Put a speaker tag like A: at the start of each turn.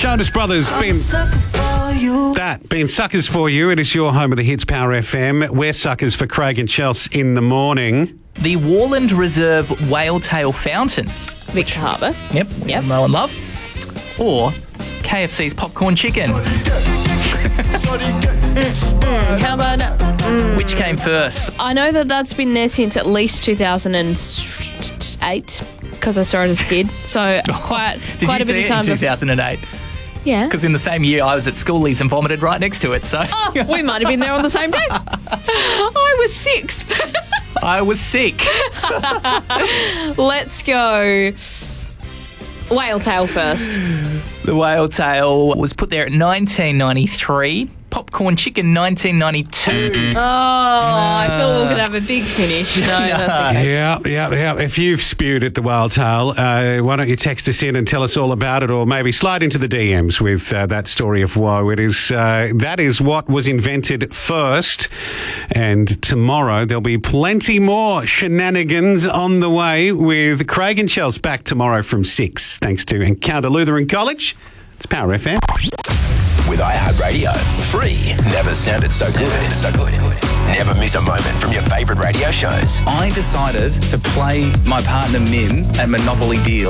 A: Jonas Brothers being suckers for you. It is your home of the hits, Power FM. We're suckers for Craig and Chelsea in the morning.
B: The Warland Reserve Whale Tail Fountain.
C: Victor Harbour.
B: Yep. Know and love. Or KFC's popcorn chicken.
C: How about
B: Which came first?
C: I know that's been there since at least 2008 because I saw it as a kid. So quite a bit of time.
B: Did you see it in 2008?
C: Yeah.
B: Because in the same year I was at schoolies and vomited right next to it. So
C: we might have been there on the same day. I was 6.
B: I was sick.
C: Let's go. Whale tail first.
B: The whale tail was put there at 1993. Popcorn chicken, 1992.
C: Oh, I thought we were going to have a big finish. No, that's okay.
A: Yeah. If you've spewed at the whale tail, why don't you text us in and tell us all about it, or maybe slide into the DMs with that story of woe. That is what was invented first, and tomorrow there'll be plenty more shenanigans on the way with Craig and Chelsea back tomorrow from 6. Thanks to Encounter Lutheran College. It's Power FM.
D: With iHeartRadio. Free. Never sounded so good. Never miss a moment from your favourite radio shows.
E: I decided to play my partner Mim at Monopoly Deal